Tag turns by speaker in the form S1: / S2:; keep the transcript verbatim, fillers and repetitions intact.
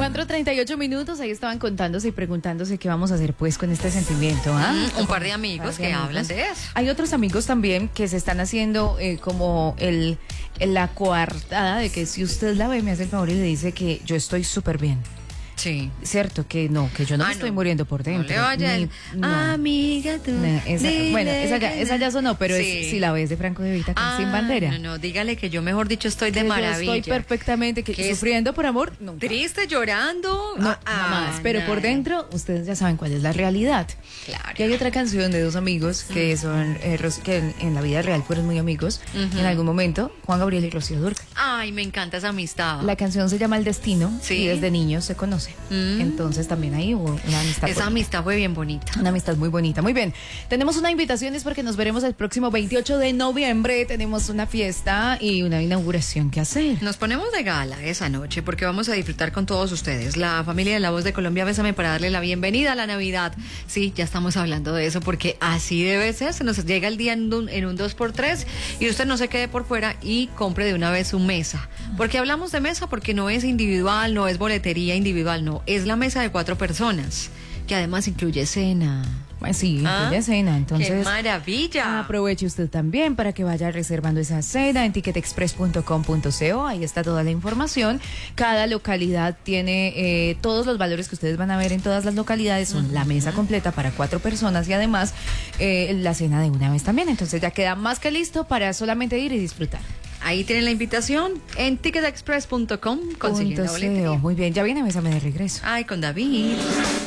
S1: cuatro treinta y ocho minutos, ahí estaban contándose y preguntándose qué vamos a hacer pues con este sentimiento. ¿Ah?
S2: Mm, un par de amigos par de que amigos. hablan de eso.
S1: Hay otros amigos también que se están haciendo eh, como el, el la coartada de que si usted la ve, me hace el favor y le dice que yo estoy súper bien.
S2: Sí.
S1: Cierto, que no, que yo no
S2: ah,
S1: me estoy
S2: no.
S1: muriendo por dentro.
S2: No le vaya
S1: ni,
S2: el,
S1: no.
S2: amiga, tú.
S1: No, esa, bueno, esa ya, esa ya sonó, pero
S2: sí.
S1: es si la ves de Franco De Vita con
S2: ah,
S1: Sin Bandera.
S2: No, no, dígale que yo, mejor dicho, estoy de
S1: que
S2: maravilla.
S1: Yo estoy perfectamente, que, que sufriendo por amor, nunca.
S2: Triste, llorando.
S1: No,
S2: ah,
S1: jamás, pero
S2: no.
S1: por dentro, ustedes ya saben cuál es la realidad.
S2: Claro.
S1: Que hay otra canción de dos amigos que son, eh, que en, en la vida real fueron muy amigos, uh-huh. en algún momento, Juan Gabriel y Rocío Dúrcal.
S2: Ay, me encanta esa amistad.
S1: La canción se llama El Destino,
S2: sí.
S1: y desde niños se conoce. Mm. Entonces, Entonces también ahí hubo una amistad.
S2: Esa bonita. amistad fue bien bonita.
S1: Una amistad muy bonita. Muy bien. Tenemos una invitación, es porque nos veremos el próximo veintiocho de noviembre. Tenemos una fiesta y una inauguración que hacer.
S2: Nos ponemos de gala esa noche porque vamos a disfrutar con todos ustedes. La familia de La Voz de Colombia, bésame para darle la bienvenida a la Navidad. Sí, ya estamos hablando de eso porque así debe ser. Se nos llega el día en un, en un dos por tres y usted no se quede por fuera y compre de una vez su mesa. Porque hablamos de mesa porque no es individual, no es boletería individual, no. Es la mesa de cuatro personas, que además incluye cena.
S1: Sí, incluye ¿Ah? cena, entonces...
S2: ¡Qué maravilla!
S1: Aproveche usted también para que vaya reservando esa cena en ticket express punto com punto co, ahí está toda la información. Cada localidad tiene eh, todos los valores que ustedes van a ver en todas las localidades, son uh-huh. la mesa completa para cuatro personas y además eh, la cena de una vez también, entonces ya queda más que listo para solamente ir y disfrutar.
S2: Ahí tienen la invitación en ticket express punto com.
S1: Muy bien, ya viene Bésame de regreso.
S2: Ay, con David.